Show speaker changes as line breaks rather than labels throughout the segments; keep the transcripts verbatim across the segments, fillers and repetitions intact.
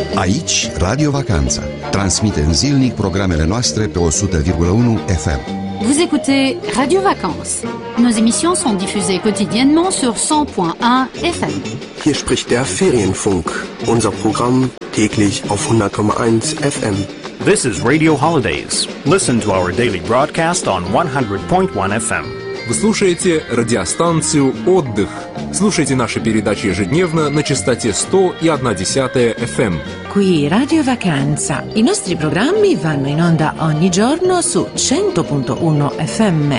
Aici Radio Vacanța. Transmitem zilnic programele noastre pe o sută virgulă unu F M.
Vous écoutez Radio Vacances. Nos émissions sont diffusées quotidiennement sur cent virgule unu F M.
Hier spricht der Ferienfunk. Unser Programm täglich auf hundert Komma eins F M.
This is Radio Holidays. Listen to our daily broadcast on one hundred point one F M.
Вы слушаете радиостанцию «Отдых». Слушайте наши передачи ежедневно на частоте сто и одна десятая F M.
Qui Radio Vacanza. I nostri programmi vanno in onda ogni giorno su cento virgola uno F M.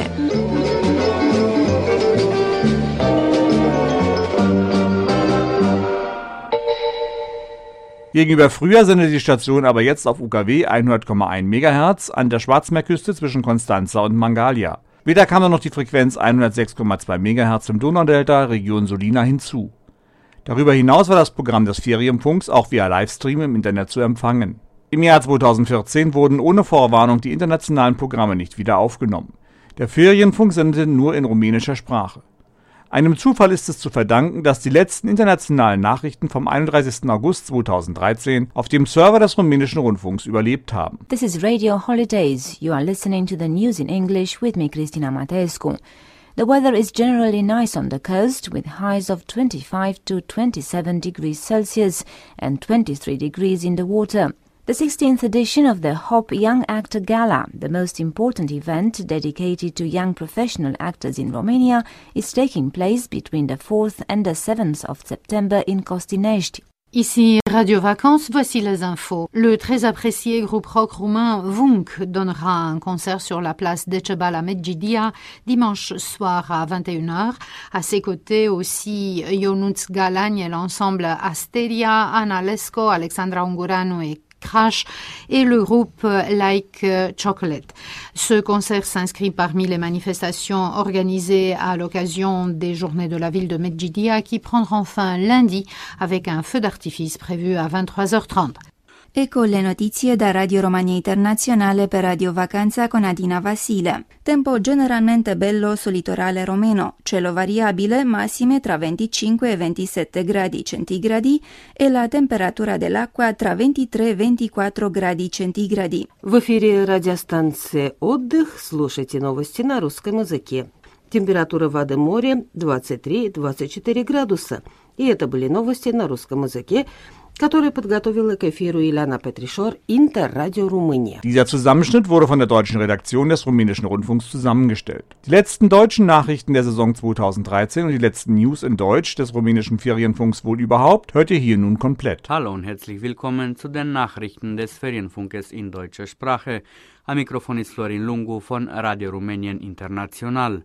Gegenüber früher sendet die Station aber jetzt auf U K W hundert Komma eins Megahertz an der Schwarzmeerküste zwischen Constanza und Mangalia. Wieder kam dann noch die Frequenz hundertsechs Komma zwei Megahertz im Donaudelta, Region Sulina, hinzu. Darüber hinaus war das Programm des Ferienfunks auch via Livestream im Internet zu empfangen. Im Jahr zweitausendvierzehn wurden ohne Vorwarnung die internationalen Programme nicht wieder aufgenommen. Der Ferienfunk sendete nur in rumänischer Sprache. Einem Zufall ist es zu verdanken, dass die letzten internationalen Nachrichten vom einunddreißigsten August zweitausenddreizehn auf dem Server des rumänischen Rundfunks überlebt haben.
This is Radio Holidays. You are listening to the news in English with me, Cristina Matescu. The weather is generally nice on the coast, with highs of twenty-five to twenty-seven degrees Celsius and twenty-three degrees in the water. The sixteenth edition of the Hop Young Actor Gala, the most important event dedicated to young professional actors in Romania, is taking place between the fourth and the seventh of September in Costinești.
Ici Radio Vacances, voici les infos. Le très apprécié groupe rock roumain Vunk donnera un concert sur la place Decebal à Medgidia dimanche soir à vingt et une heures. À ses côtés aussi Ionuț Galani et l'ensemble Asteria, Ana Lesco, Alexandra Ungureanu et Crash et le groupe Like Chocolate. Ce concert s'inscrit parmi les manifestations organisées à l'occasion des Journées de la ville de Medgidia qui prendront fin lundi avec un feu d'artifice prévu à vingt-trois heures trente.
Ecco le notizie da Radio Romania Internazionale per Radio Vacanza con Adina Vasile. Tempo generalmente bello sul litorale romeno, cielo variabile, massime tra venticinque e ventisette gradi centigradi e la temperatura dell'acqua tra ventitré e ventiquattro gradi centigradi.
В эфире радиостанции «Отдых». Слушайте новости на русском языке. Температура воды моря двадцать три - двадцать четыре градуса. И это были новости на русском языке, которые подготовила к эфиру Iliana Petrișor, Interradio Rumânia.
Dieser Zusammenschnitt wurde von der deutschen Redaktion des rumänischen Rundfunks zusammengestellt. Die letzten deutschen Nachrichten der Saison zweitausenddreizehn und die letzten News in Deutsch des rumänischen Ferienfunks wohl überhaupt hört ihr hier nun komplett.
Hallo und herzlich willkommen zu den Nachrichten des Ferienfunkes in deutscher Sprache. Am Mikrofon ist Florin Lungu von Radio Rumänien International.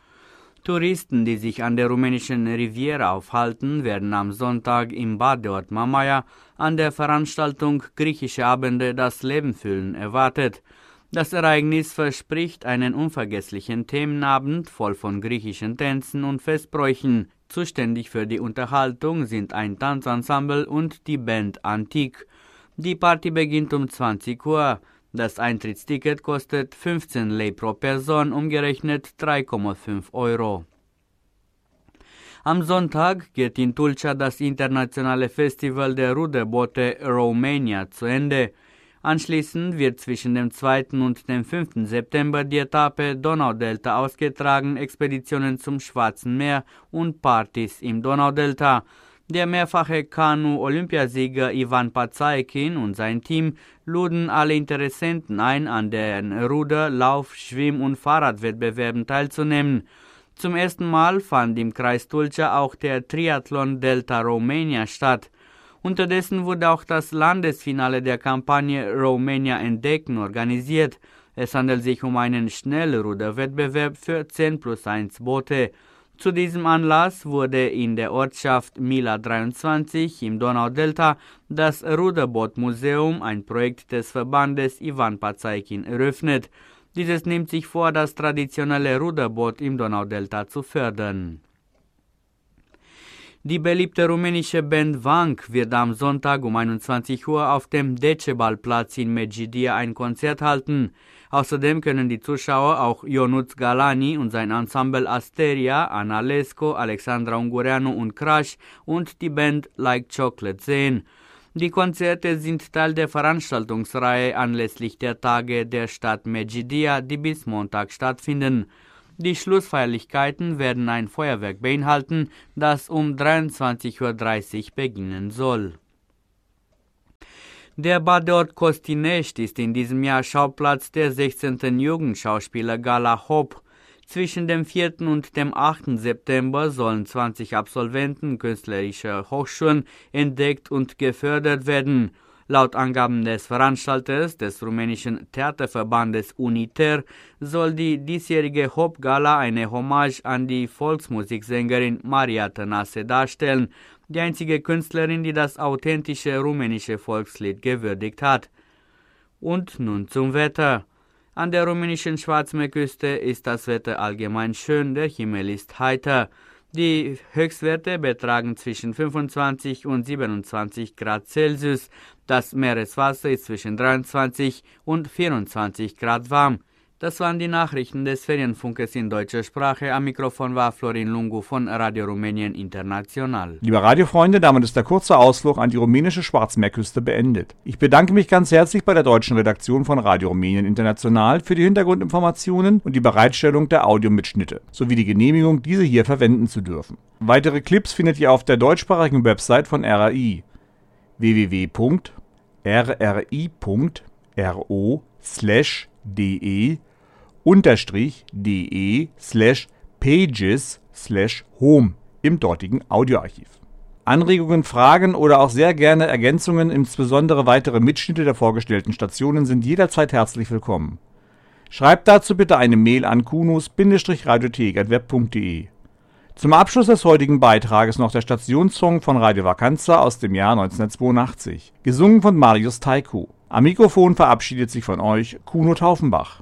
Touristen, die sich an der rumänischen Riviera aufhalten, werden am Sonntag im Badeort Mamaia an der Veranstaltung Griechische Abende das Leben füllen erwartet. Das Ereignis verspricht einen unvergesslichen Themenabend voll von griechischen Tänzen und Festbräuchen. Zuständig für die Unterhaltung sind ein Tanzensemble und die Band Antik. Die Party beginnt um zwanzig Uhr. Das Eintrittsticket kostet fünfzehn Lei pro Person, umgerechnet drei Komma fünf Euro. Am Sonntag geht in Tulcea das internationale Festival der Ruderboote Romania zu Ende. Anschließend wird zwischen dem zweiten und dem fünften September die Etappe Donaudelta ausgetragen, Expeditionen zum Schwarzen Meer und Partys im Donaudelta. Der mehrfache Kanu-Olympiasieger Ivan Pațaikin und sein Team luden alle Interessenten ein, an den Ruder-, Lauf-, Schwimm- und Fahrradwettbewerben teilzunehmen. Zum ersten Mal fand im Kreis Tulcea auch der Triathlon Delta Romania statt. Unterdessen wurde auch das Landesfinale der Kampagne Romania entdecken organisiert. Es handelt sich um einen Schnellruderwettbewerb für zehn plus eins Boote. Zu diesem Anlass wurde in der Ortschaft Mila dreiundzwanzig im Donaudelta das Ruderbootmuseum, ein Projekt des Verbandes Ivan Pațaikin, eröffnet. Dieses nimmt sich vor, das traditionelle Ruderboot im Donaudelta zu fördern. Die beliebte rumänische Band Vunk wird am Sonntag um einundzwanzig Uhr auf dem Decebal-Platz in Medgidia ein Konzert halten. Außerdem können die Zuschauer auch Ionuț Galani und sein Ensemble Asteria, Ana Lesco, Alexandra Ungureanu und Crash und die Band Like Chocolate sehen. Die Konzerte sind Teil der Veranstaltungsreihe anlässlich der Tage der Stadt Medgidia, die bis Montag stattfinden. Die Schlussfeierlichkeiten werden ein Feuerwerk beinhalten, das um dreiundzwanzig Uhr dreißig beginnen soll. Der Badeort Costinești ist in diesem Jahr Schauplatz der sechzehnten Jugendschauspielergala Hop. Zwischen dem vierten und dem achten September sollen zwanzig Absolventen künstlerischer Hochschulen entdeckt und gefördert werden. Laut Angaben des Veranstalters, des rumänischen Theaterverbandes UNITER, soll die diesjährige Hop-Gala eine Hommage an die Volksmusiksängerin Maria Tănase darstellen, die einzige Künstlerin, die das authentische rumänische Volkslied gewürdigt hat. Und nun zum Wetter. An der rumänischen Schwarzmeerküste ist das Wetter allgemein schön, der Himmel ist heiter. Die Höchstwerte betragen zwischen fünfundzwanzig und siebenundzwanzig Grad Celsius. Das Meereswasser ist zwischen dreiundzwanzig und vierundzwanzig Grad warm. Das waren die Nachrichten des Ferienfunkes in deutscher Sprache. Am Mikrofon war Florin Lungu von Radio Rumänien International.
Liebe Radiofreunde, damit ist der kurze Ausflug an die rumänische Schwarzmeerküste beendet. Ich bedanke mich ganz herzlich bei der deutschen Redaktion von Radio Rumänien International für die Hintergrundinformationen und die Bereitstellung der Audiomitschnitte, sowie die Genehmigung, diese hier verwenden zu dürfen. Weitere Clips findet ihr auf der deutschsprachigen Website von R R I w w w punkt r r i punkt r o slash d e unterstrich de slash pages slash home im dortigen Audioarchiv. Anregungen, Fragen oder auch sehr gerne Ergänzungen, insbesondere weitere Mitschnitte der vorgestellten Stationen sind jederzeit herzlich willkommen. Schreibt dazu bitte eine Mail an kunus-radiothek at web punkt de. Zum Abschluss des heutigen Beitrages noch der Stationssong von Radio Vacanza aus dem Jahr neunzehnhundertzweiundachtzig, gesungen von Marius Taiku. Am Mikrofon verabschiedet sich von euch Kuno Taufenbach.